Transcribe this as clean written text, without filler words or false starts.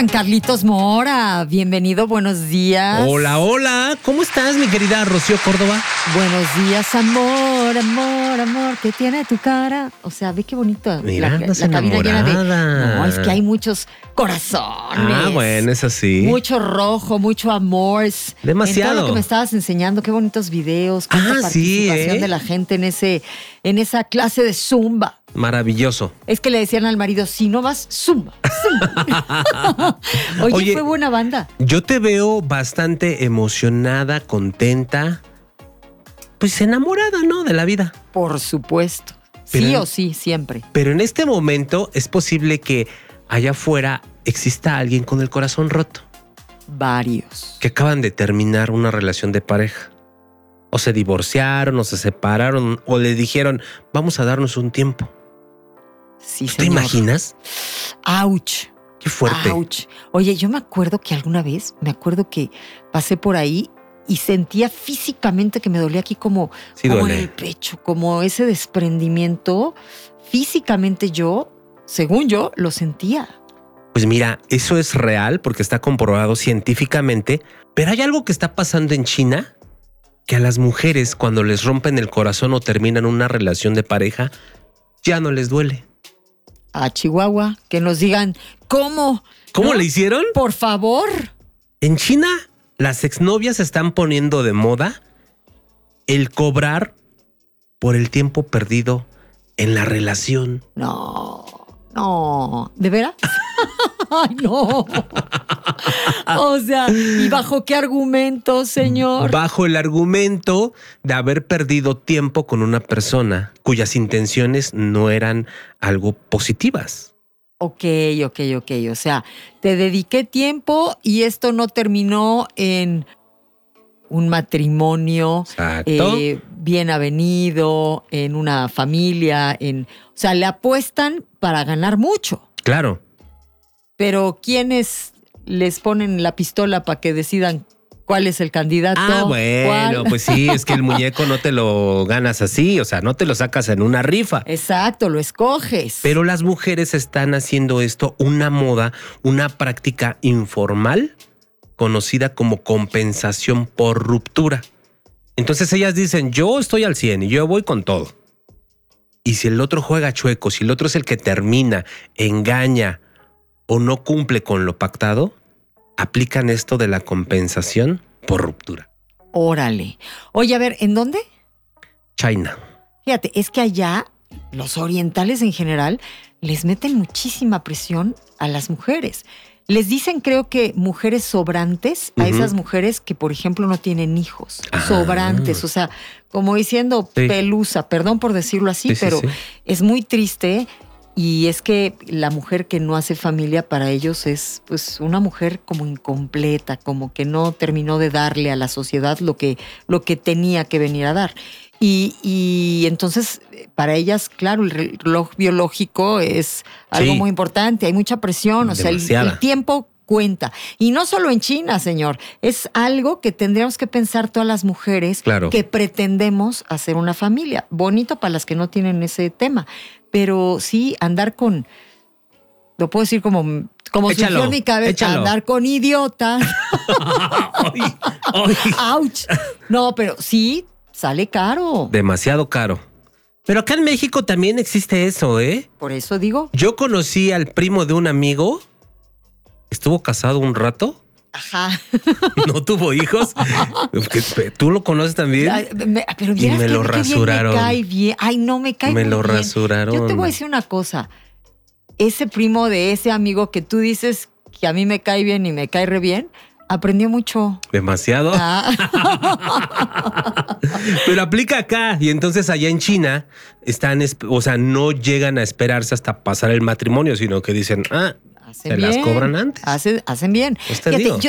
Juan Carlitos Mora, bienvenido, buenos días. Hola, hola, ¿cómo estás, mi querida Rocío Córdoba? Buenos días, amor, amor, amor, que tiene tu cara. O sea, ve qué bonito. Mira, la cabina llena de... No, es que hay muchos corazones. Ah, bueno, es así. Mucho rojo, mucho amor. Demasiado. En todo lo que me estabas enseñando, qué bonitos videos, cuánta participación de la gente en esa clase de Zumba. Maravilloso. Es que le decían al marido, si no vas, Zumba. Oye, fue buena banda. Yo te veo bastante emocionada, contenta, pues enamorada, ¿no? De la vida. Por supuesto. Sí o sí, siempre. Pero en este momento es posible que allá afuera exista alguien con el corazón roto. Varios. Que acaban de terminar una relación de pareja. O se divorciaron, o se separaron, o le dijeron, vamos a darnos un tiempo. Sí, ¿Te imaginas? ¡Auch! ¡Qué fuerte! ¡Auch! Oye, yo me acuerdo que alguna vez, pasé por ahí y sentía físicamente que me dolía aquí como en el pecho, como ese desprendimiento. Físicamente yo, según yo, lo sentía. Pues mira, eso es real porque está comprobado científicamente, pero hay algo que está pasando en China que a las mujeres cuando les rompen el corazón o terminan una relación de pareja, ya no les duele. A Chihuahua, que nos digan, ¿cómo? ¿Cómo le hicieron? Por favor. En China, las exnovias están poniendo de moda el cobrar por el tiempo perdido en la relación. No, ¿de veras? Ay, no. O sea, ¿y bajo qué argumento, señor? Bajo el argumento de haber perdido tiempo con una persona cuyas intenciones no eran algo positivas. Ok. O sea, te dediqué tiempo y esto no terminó en un matrimonio bien avenido, en una familia, o sea, le apuestan para ganar mucho. Claro. Pero ¿quiénes les ponen la pistola para que decidan cuál es el candidato? Ah, bueno, pues sí, es que el muñeco no te lo ganas así, o sea, no te lo sacas en una rifa. Exacto, lo escoges. Pero las mujeres están haciendo esto una moda, una práctica informal conocida como compensación por ruptura. Entonces ellas dicen, yo estoy al 100 y yo voy con todo. Y si el otro juega chueco, si el otro es el que termina, engaña o no cumple con lo pactado, aplican esto de la compensación por ruptura. Órale. Oye, a ver, ¿en dónde? China. Fíjate, es que allá los orientales en general les meten muchísima presión a las mujeres. Les dicen, creo que mujeres sobrantes, a esas mujeres que, por ejemplo, no tienen hijos. Sobrantes, o sea, como diciendo pelusa, perdón por decirlo así, pero es muy triste. Y es que la mujer que no hace familia para ellos es pues una mujer como incompleta, como que no terminó de darle a la sociedad lo que tenía que venir a dar. Y entonces para ellas, claro, el reloj biológico es algo muy importante, hay mucha presión, o sea, el tiempo cuenta. Y no solo en China, señor, es algo que tendríamos que pensar todas las mujeres que pretendemos hacer una familia. Bonito para las que no tienen ese tema. Pero sí, andar con, lo puedo decir como surgió en mi cabeza, andar con idiotas. ¡Auch! No, pero sí, sale caro. Demasiado caro. Pero acá en México también existe eso, ¿eh? Por eso digo. Yo conocí al primo de un amigo, estuvo casado un rato. Ajá. No tuvo hijos. ¿Tú lo conoces también? Pero y me lo rasuraron. Me cae bien. Ay, no me cae bien. Me lo rasuraron. Yo te voy a decir una cosa. Ese primo de ese amigo que tú dices que a mí me cae bien y me cae re bien, aprendió mucho. ¿Demasiado? Pero aplica acá. Y entonces allá en China no llegan a esperarse hasta pasar el matrimonio, sino que dicen, se las cobran antes. Hacen bien. Pues te digo.